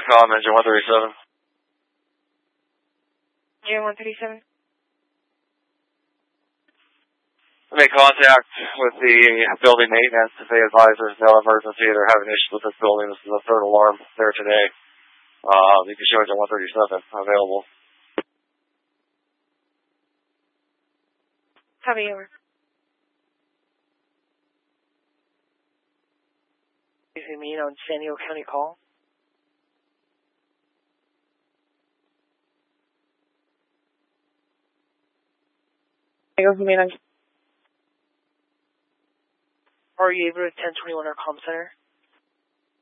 com, engine 137. Engine 137. Make contact with the building maintenance if they advise there's no emergency. They're having issues with this building. This is the third alarm there today. You can show engine 137 available. Copy, over. You mean on San Diego County call? You mean on... Are you able to 1021 our comm center?